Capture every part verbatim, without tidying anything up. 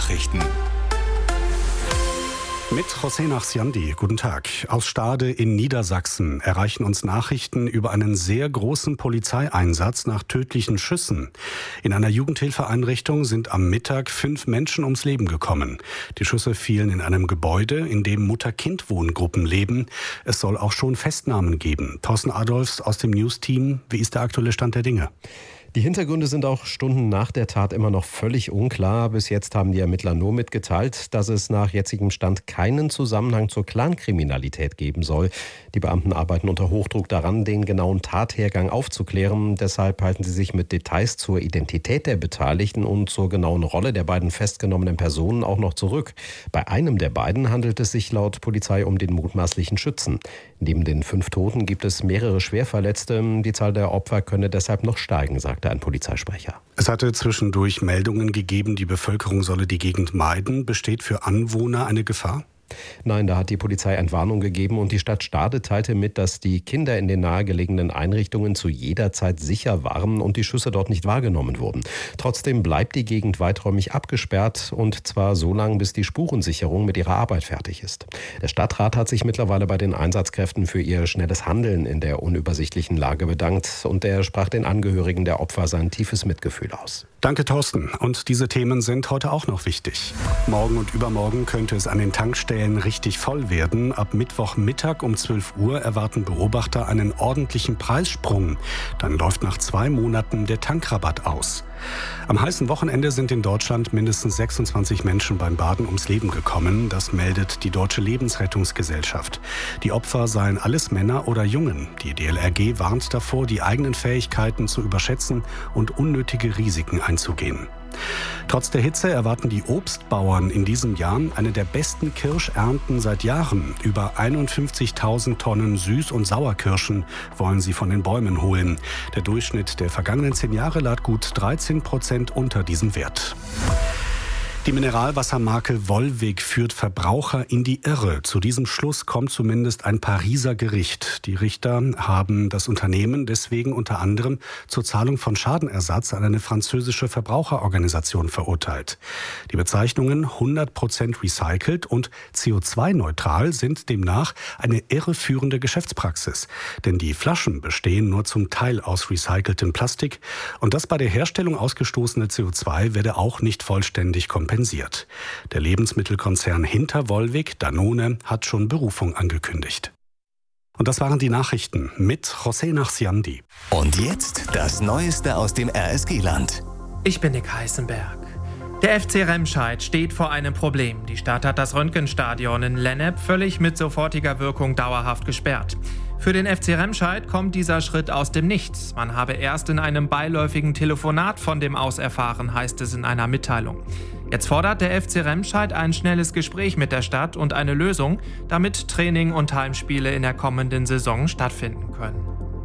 Nachrichten. Mit José Nachsiandi, guten Tag. Aus Stade in Niedersachsen erreichen uns Nachrichten über einen sehr großen Polizeieinsatz nach tödlichen Schüssen. In einer Jugendhilfeeinrichtung sind am Mittag fünf Menschen ums Leben gekommen. Die Schüsse fielen in einem Gebäude, in dem Mutter-Kind-Wohngruppen leben. Es soll auch schon Festnahmen geben. Thorsten Adolfs aus dem News-Team. Wie ist der aktuelle Stand der Dinge? Die Hintergründe sind auch Stunden nach der Tat immer noch völlig unklar. Bis jetzt haben die Ermittler nur mitgeteilt, dass es nach jetzigem Stand keinen Zusammenhang zur Clankriminalität geben soll. Die Beamten arbeiten unter Hochdruck daran, den genauen Tathergang aufzuklären. Deshalb halten sie sich mit Details zur Identität der Beteiligten und zur genauen Rolle der beiden festgenommenen Personen auch noch zurück. Bei einem der beiden handelt es sich laut Polizei um den mutmaßlichen Schützen. Neben den fünf Toten gibt es mehrere Schwerverletzte. Die Zahl der Opfer könne deshalb noch steigen, sagte ein Polizeisprecher. Es hatte zwischendurch Meldungen gegeben, die Bevölkerung solle die Gegend meiden. Besteht für Anwohner eine Gefahr? Nein, da hat die Polizei Entwarnung gegeben und die Stadt Stade teilte mit, dass die Kinder in den nahegelegenen Einrichtungen zu jeder Zeit sicher waren und die Schüsse dort nicht wahrgenommen wurden. Trotzdem bleibt die Gegend weiträumig abgesperrt und zwar so lange, bis die Spurensicherung mit ihrer Arbeit fertig ist. Der Stadtrat hat sich mittlerweile bei den Einsatzkräften für ihr schnelles Handeln in der unübersichtlichen Lage bedankt und er sprach den Angehörigen der Opfer sein tiefes Mitgefühl aus. Danke, Thorsten. Und diese Themen sind heute auch noch wichtig. Morgen und übermorgen könnte es an den Tankstellen richtig voll werden. Ab Mittwochmittag um zwölf Uhr erwarten Beobachter einen ordentlichen Preissprung. Dann läuft nach zwei Monaten der Tankrabatt aus. Am heißen Wochenende sind in Deutschland mindestens sechsundzwanzig Menschen beim Baden ums Leben gekommen. Das meldet die Deutsche Lebensrettungsgesellschaft. Die Opfer seien alles Männer oder Jungen. Die D L R G warnt davor, die eigenen Fähigkeiten zu überschätzen und unnötige Risiken einzugehen. Trotz der Hitze erwarten die Obstbauern in diesem Jahr eine der besten Kirschernten seit Jahren. Über einundfünfzigtausend Tonnen Süß- und Sauerkirschen wollen sie von den Bäumen holen. Der Durchschnitt der vergangenen zehn Jahre lag gut dreizehn Prozent unter diesem Wert. Die Mineralwassermarke Volvic führt Verbraucher in die Irre. Zu diesem Schluss kommt zumindest ein Pariser Gericht. Die Richter haben das Unternehmen deswegen unter anderem zur Zahlung von Schadenersatz an eine französische Verbraucherorganisation verurteilt. Die Bezeichnungen hundert Prozent recycelt und C O zwei neutral sind demnach eine irreführende Geschäftspraxis. Denn die Flaschen bestehen nur zum Teil aus recyceltem Plastik und das bei der Herstellung ausgestoßene C O zwei werde auch nicht vollständig kompensiert. Der Lebensmittelkonzern hinter Volvic, Danone, hat schon Berufung angekündigt. Und das waren die Nachrichten mit José Nachsiandi. Und jetzt das Neueste aus dem R S G-Land. Ich bin Nick Heißenberg. Der F C Remscheid steht vor einem Problem. Die Stadt hat das Röntgenstadion in Lennep völlig mit sofortiger Wirkung dauerhaft gesperrt. Für den F C Remscheid kommt dieser Schritt aus dem Nichts. Man habe erst in einem beiläufigen Telefonat von dem Aus erfahren, heißt es in einer Mitteilung. Jetzt fordert der F C Remscheid ein schnelles Gespräch mit der Stadt und eine Lösung, damit Training und Heimspiele in der kommenden Saison stattfinden können.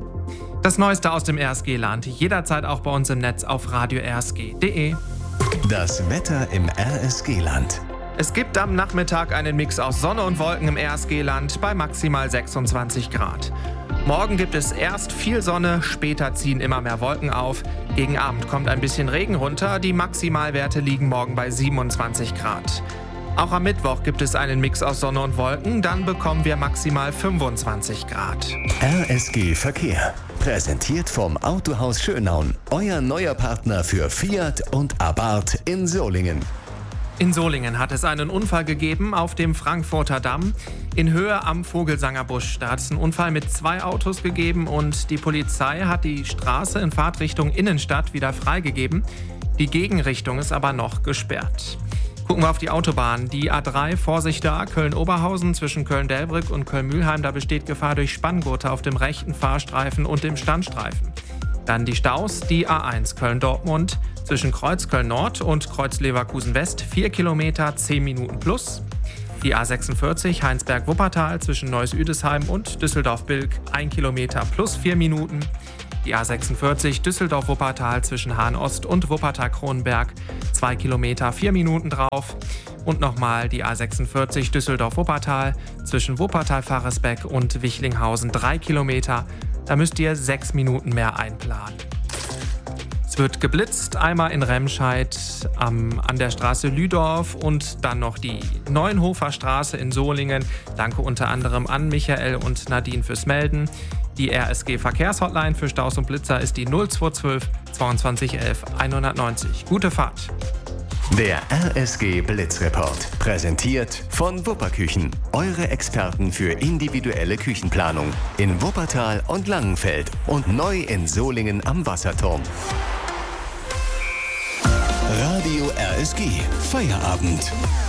Das Neueste aus dem R S G-Land, jederzeit auch bei uns im Netz auf radio r s g punkt d e. Das Wetter im R S G-Land. Es gibt am Nachmittag einen Mix aus Sonne und Wolken im R S G-Land bei maximal sechsundzwanzig Grad. Morgen gibt es erst viel Sonne, später ziehen immer mehr Wolken auf. Gegen Abend kommt ein bisschen Regen runter, die Maximalwerte liegen morgen bei siebenundzwanzig Grad. Auch am Mittwoch gibt es einen Mix aus Sonne und Wolken, dann bekommen wir maximal fünfundzwanzig Grad. R S G Verkehr, präsentiert vom Autohaus Schönaun, euer neuer Partner für Fiat und Abarth in Solingen. In Solingen hat es einen Unfall gegeben auf dem Frankfurter Damm in Höhe am Vogelsangerbusch. Da hat es einen Unfall mit zwei Autos gegeben und die Polizei hat die Straße in Fahrtrichtung Innenstadt wieder freigegeben. Die Gegenrichtung ist aber noch gesperrt. Gucken wir auf die Autobahn. Die A drei, Vorsicht da, Köln-Oberhausen zwischen Köln-Delbrück und Köln-Mühlheim. Da besteht Gefahr durch Spanngurte auf dem rechten Fahrstreifen und dem Standstreifen. Dann die Staus, die A eins Köln-Dortmund zwischen Kreuz Köln-Nord und Kreuz Leverkusen-West, vier Kilometer, zehn Minuten plus. Die A sechsundvierzig Heinsberg-Wuppertal zwischen Neuss-Üdesheim und Düsseldorf-Bilk, ein Kilometer plus vier Minuten. Die A sechsundvierzig Düsseldorf-Wuppertal zwischen Hahn-Ost und Wuppertal-Kronenberg, zwei Kilometer, vier Minuten drauf. Und nochmal die A sechsundvierzig Düsseldorf-Wuppertal zwischen Wuppertal-Faresbeck und Wichlinghausen, drei Kilometer. Da müsst ihr sechs Minuten mehr einplanen. Es wird geblitzt, einmal in Remscheid ähm, an der Straße Lüdorf und dann noch die Neuenhofer Straße in Solingen. Danke unter anderem an Michael und Nadine fürs Melden. Die R S G-Verkehrshotline für Staus und Blitzer ist die null zwei zwölf zweiundzwanzig elf hundertneunzig. Gute Fahrt. Der R S G Blitzreport, präsentiert von Wupperküchen. Eure Experten für individuelle Küchenplanung in Wuppertal und Langenfeld und neu in Solingen am Wasserturm. Radio R S G, Feierabend.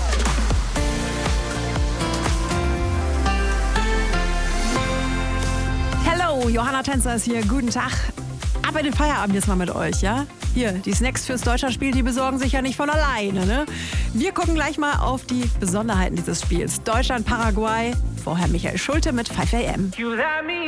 Hallo, Johanna Tänzer ist hier. Guten Tag. Ab in den Feierabend jetzt mal mit euch, ja? Hier, die Snacks fürs Deutschlandspiel, die besorgen sich ja nicht von alleine, ne? Wir gucken gleich mal auf die Besonderheiten dieses Spiels. Deutschland, Paraguay. Vorher Michael Schulte mit five a m.